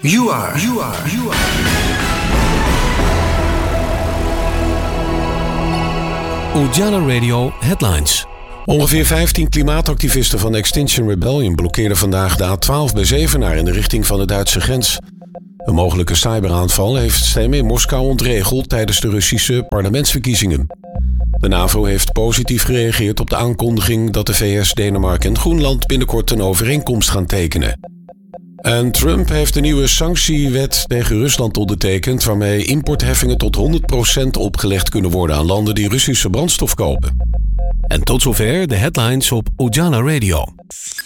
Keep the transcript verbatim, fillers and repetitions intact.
You are, you are, you are. Ujala Radio Headlines. Ongeveer vijftien klimaatactivisten van Extinction Rebellion blokkeerden vandaag de A twaalf bij Zevenaar in de richting van de Duitse grens. Een mogelijke cyberaanval heeft stemmen in Moskou ontregeld tijdens de Russische parlementsverkiezingen. De NAVO heeft positief gereageerd op de aankondiging dat de V S, Denemarken en Groenland binnenkort een overeenkomst gaan tekenen. En Trump heeft een nieuwe sanctiewet tegen Rusland ondertekend, waarmee importheffingen tot honderd procent opgelegd kunnen worden aan landen die Russische brandstof kopen. En tot zover de headlines op Ujala Radio.